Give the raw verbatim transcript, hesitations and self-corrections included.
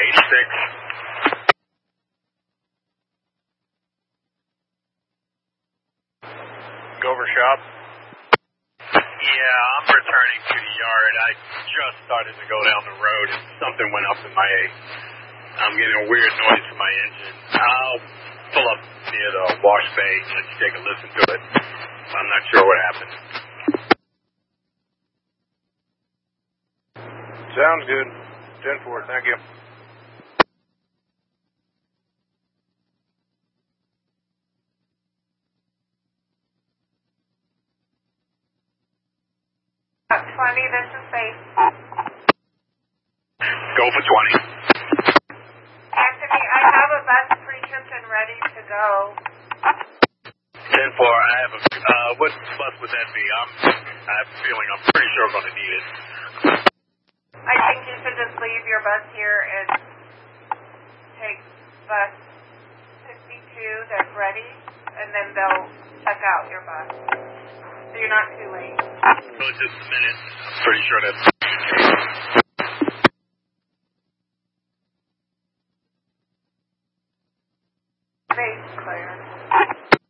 eighty-six. Gover Shop. Yeah, I'm returning to the yard. I just started to go down the road and something went up in my, I'm getting a weird noise from my engine. I'll pull up near the wash bay and let you take a listen to it. I'm not sure what happened. Sounds good. ten four, thank you. twenty, this is Faith. Go for twenty. Anthony, I have a bus pre-tripped and ready to go. ten four, I have a, uh, what bus would that be? I'm, I have a feeling I'm pretty sure I'm going to need it. I think you should just leave your bus here and take bus fifty-two that's ready, and then they'll check out your bus. So you're not too late. So just a minute. I'm pretty sure that's... Faith, Claire.